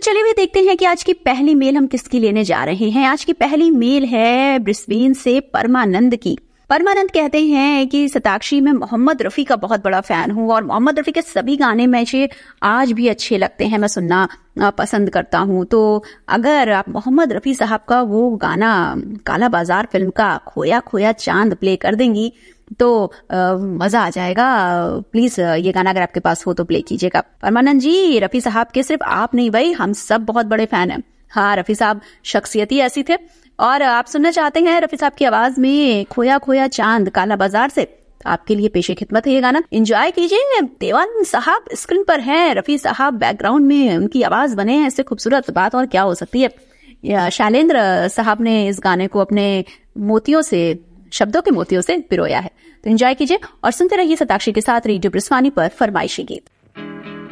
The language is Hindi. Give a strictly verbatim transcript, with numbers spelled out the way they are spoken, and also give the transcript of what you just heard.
चलिए भी देखते हैं कि आज की पहली मेल हम किसकी लेने जा रहे हैं। आज की पहली मेल है ब्रिस्बेन से परमानंद की। परमानंद कहते हैं कि सताक्षी, मैं मोहम्मद रफी का बहुत बड़ा फैन हूँ और मोहम्मद रफी के सभी गाने मुझे आज भी अच्छे लगते हैं, मैं सुनना पसंद करता हूँ। तो अगर आप मोहम्मद रफी साहब का वो गाना काला बाजार फिल्म का खोया खोया चांद प्ले कर देंगी तो आ, मजा आ जाएगा। प्लीज ये गाना अगर आपके पास हो तो प्ले कीजिएगा। परमानंद जी, रफी साहब के सिर्फ आप नहीं भाई, हम सब बहुत बड़े फैन हैं। हाँ, रफी साहब शख्सियत ही ऐसी थे। और आप सुनना चाहते हैं रफी साहब की आवाज में खोया खोया चांद काला बाजार से, तो आपके लिए पेशे खिदमत है ये गाना, एंजॉय कीजिए। देवानंद साहब स्क्रीन पर हैं, रफी साहब बैकग्राउंड में उनकी आवाज बने हैं, इससे खूबसूरत बात और क्या हो सकती है। शैलेंद्र साहब ने इस गाने को अपने मोतियों से, शब्दों के मोतियों से पिरोया है। तो एंजॉय कीजिए और सुनते रहिए सताक्षी के साथ रेडियो ब्रिस्वानी पर फरमाइशी गीत।